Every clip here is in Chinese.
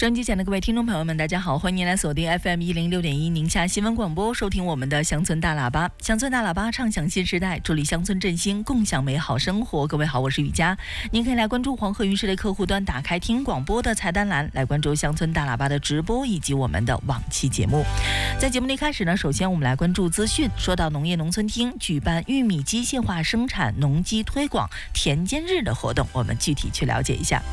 收音机前的各位听众朋友们，大家好，欢迎您来锁定 FM106.1宁夏新闻广播，收听我们的乡村大喇叭。乡村大喇叭畅享新时代，助力乡村振兴，共享美好生活。各位好，我是雨佳。您可以来关注黄河云视类客户端，打开听广播的菜单栏，来关注乡村大喇叭的直播以及我们的往期节目。在节目的一开始呢，首先我们来关注资讯。说到农业农村厅举办玉米机械化生产农机推广田间日的活动，我们具体去了解一下。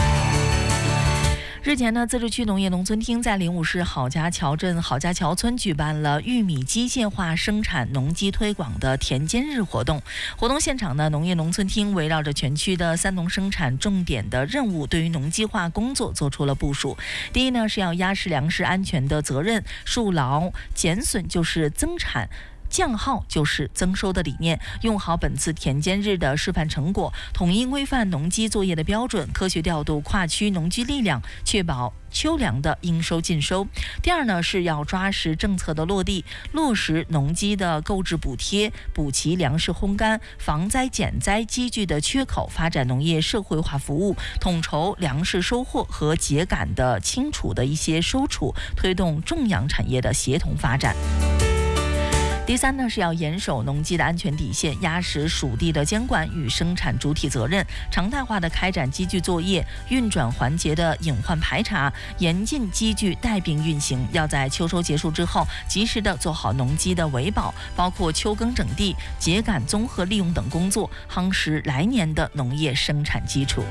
日前呢，自治区农业农村厅在灵武市郝家桥镇郝家桥村举办了玉米机械化生产农机推广的田间日活动。活动现场呢，农业农村厅围绕着全区的三农生产重点的任务，对于农机化工作做出了部署。第一呢，是要压实粮食安全的责任，树牢减损就是增产，降耗就是增收的理念，用好本次田间日的示范成果，统一规范农机作业的标准，科学调度跨区农机力量，确保秋粮的应收尽收。第二呢，是要抓实政策的落地，落实农机的购置补贴，补齐粮食烘干、防灾减灾机具的缺口，发展农业社会化服务，统筹粮食收获和秸秆的清除的一些收储，推动种养产业的协同发展。第三呢，是要严守农机的安全底线，压实属地的监管与生产主体责任，常态化的开展机具作业运转环节的隐患排查，严禁机具带病运行。要在秋收结束之后，及时的做好农机的维保，包括秋耕整地、秸秆综合利用等工作，夯实来年的农业生产基础。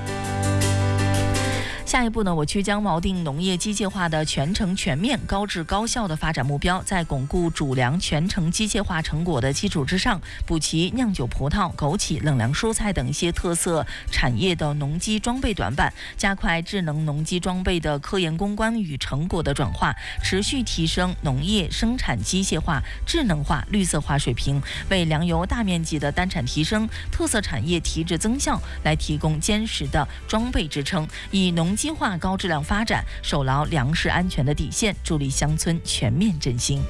下一步呢，我区将锚定农业机械化的全程全面高质高效的发展目标，在巩固主粮全程机械化成果的基础之上，补齐酿酒葡萄、枸杞、冷凉蔬菜等一些特色产业的农机装备短板，加快智能农机装备的科研攻关与成果的转化，持续提升农业生产机械化、智能化、绿色化水平，为粮油大面积的单产提升、特色产业提质增效来提供坚实的装备支撑，以农机化高质量发展，守牢粮食安全的底线，助力乡村全面振兴。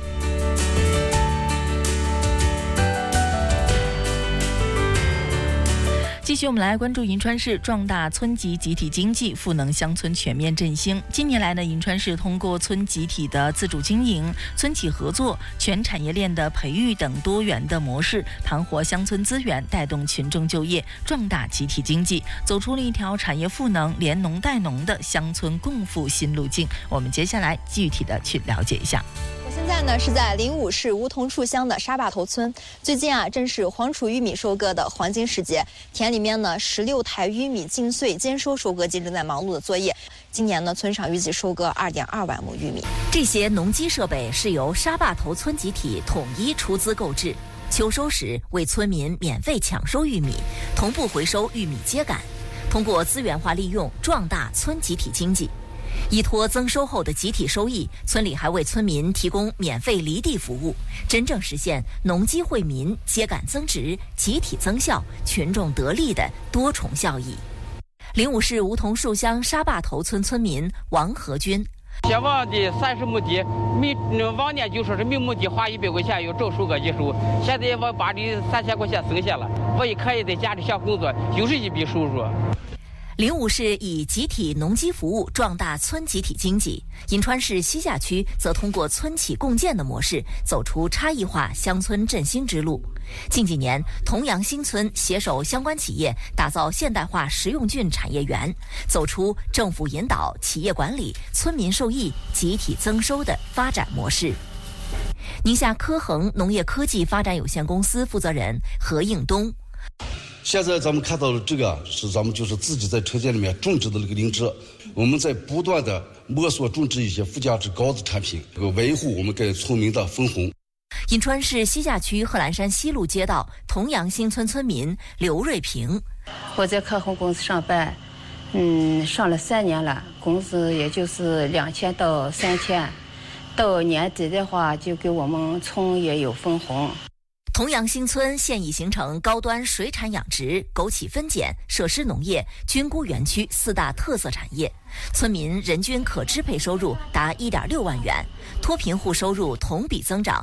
继续我们来关注银川市壮大村级集体经济，赋能乡村全面振兴。近年来呢，银川市通过村集体的自主经营、村企合作、全产业链的培育等多元的模式，盘活乡村资源，带动群众就业，壮大集体经济，走出了一条产业赋能、连农带农的乡村共富新路径。我们接下来具体的去了解一下。 现在呢是在灵武市梧桐树乡的沙坝头村，最近啊正是黄储玉米收割的黄金时节，田里面呢16台玉米净穗兼收收割机正在忙碌的作业。今年呢村上预计收割2.2万亩玉米。 这些农机设备是由沙坝头村集体统一出资购置，秋收时为村民免费抢收玉米，同步回收玉米秸秆，通过资源化利用壮大村集体经济。依托增收后的集体收益，村里还为村民提供免费犁地服务，真正实现农机惠民、秸秆增值、集体增效、群众得利的多重效益。灵武市梧桐树乡沙坝头村村民王和军： शे望的30亩地，往年就说是每亩地花100块钱有种收割机收，现在我把这3000块钱省下了，我一可以在家里想工作，又是一笔收入。 灵武市以集体农机服务壮大村集体经济，银川市西夏区则通过村企共建的模式，走出差异化乡村振兴之路。近几年，童阳新村携手相关企业，打造现代化实用郡产业园，走出政府引导、企业管理、村民受益、集体增收的发展模式。宁夏科恒农业科技发展有限公司负责人何应东： 现在咱们看到的这个是咱们就是自己在车间里面种植的那个灵芝，我们在不断的摸索种植一些附加值高的产品，维护我们跟村民的分红。 银川市西夏区贺兰山西路街道童阳新村村民刘瑞平： 我在科恒公司上班，上了3年了，工资也就是2000到3000，到年底的话就给我们村也有分红。 童阳新村现已形成高端水产养殖、枸杞分拣、设施农业、菌菇园区4大特色产业，村民人均可支配收入达1.6万元，脱贫户收入同比增长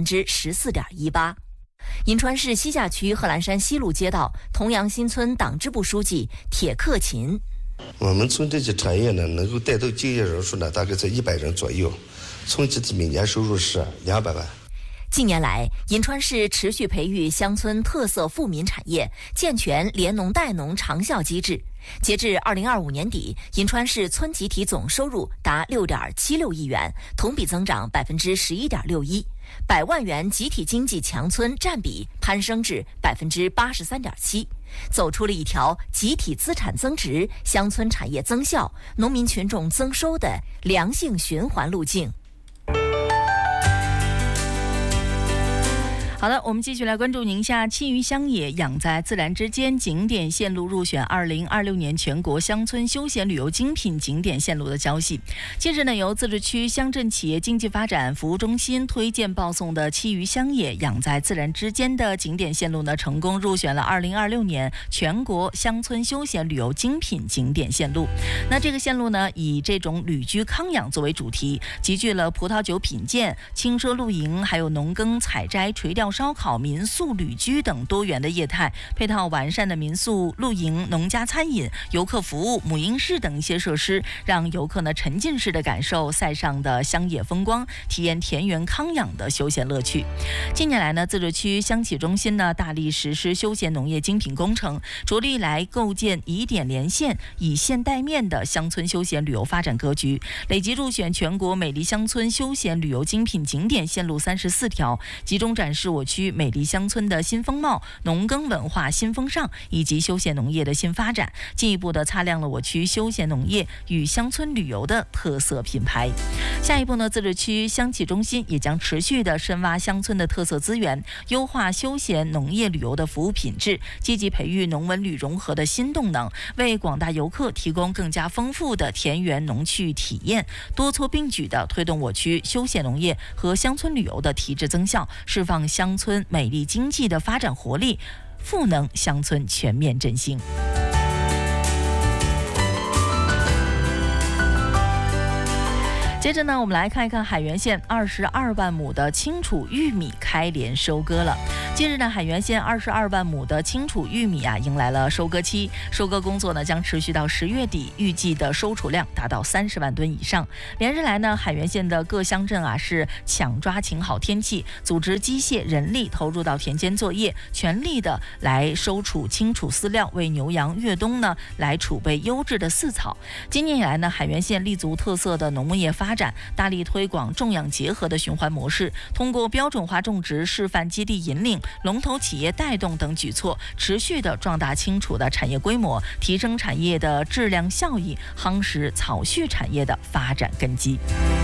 14.18%。银川市西夏区贺兰山西路街道童阳新村党支部书记铁克勤： 我们村这些产业呢，能够带动就业人数呢，大概在100人左右，村集体每年收入是200万。 近年来，银川市持续培育乡村特色富民产业，健全联农带农长效机制。截至2025年底，银川市村集体总收入达6.76亿元，同比增长11.61%，100万元集体经济强村占比攀升至83.7%，走出了一条集体资产增值、乡村产业增效、农民群众增收的良性循环路径。 好的，我们继续来关注宁夏七余乡野养在自然之间景点线路入选2026年全国乡村休闲旅游精品景点线路的消息。近日呢，由自治区乡镇企业经济发展服务中心推荐报送的七余乡野养在自然之间的景点线路呢，成功入选了2026年全国乡村休闲旅游精品景点线路。那这个线路呢，以这种旅居康养作为主题，集聚了葡萄酒品鉴、轻奢露营，还有农耕采摘、垂钓烧烤、民宿旅居等多元的业态，配套完善的民宿、露营、农家餐饮、游客服务、母婴室等一些设施，让游客呢沉浸式的感受塞上的乡野风光，体验田园康养的休闲乐趣。近年来呢，自治区乡企中心呢大力实施休闲农业精品工程，着力来构建以点连线、以线带面的乡村休闲旅游发展格局，累计入选全国美丽乡村休闲旅游精品景点线路34条，集中展示我区美丽乡村的新风貌、农耕文化新风尚以及休闲农业的新发展，进一步的擦亮了我区休闲农业与乡村旅游的特色品牌。下一步呢，自治区乡企中心也将持续的深挖乡村的特色资源，优化休闲农业旅游的服务品质，积极培育农文旅融合的新动能，为广大游客提供更加丰富的田园农趣体验，多措并举的推动我区休闲农业和乡村旅游的提质增效，释放乡村美丽经济的发展活力，赋能乡村全面振兴。接着呢，我们来看一看海原县22万亩的青储玉米开镰收割了。近日呢，海原县22万亩的青储玉米迎来了收割期，收割工作呢将持续到10月底，预计的收储量达到30万吨以上。连日来呢，海原县的各乡镇是抢抓晴好天气，组织机械人力投入到田间作业，全力的来收储青储饲料，为牛羊越冬呢来储备优质的饲草。今年以来呢，海原县立足特色的农牧业发展，大力推广种养结合的循环模式，通过标准化种植示范基地引领、龙头企业带动等举措，持续的壮大青储的产业规模，提升产业的质量效益，夯实草畜产业的发展根基。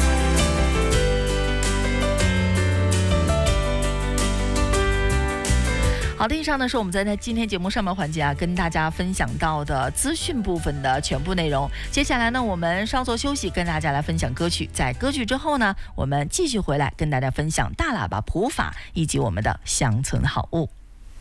好的，以上呢是我们在今天节目上半环节跟大家分享到的资讯部分的全部内容。接下来呢，我们稍作休息，跟大家来分享歌曲。在歌曲之后呢，我们继续回来跟大家分享大喇叭普法以及我们的乡村好物。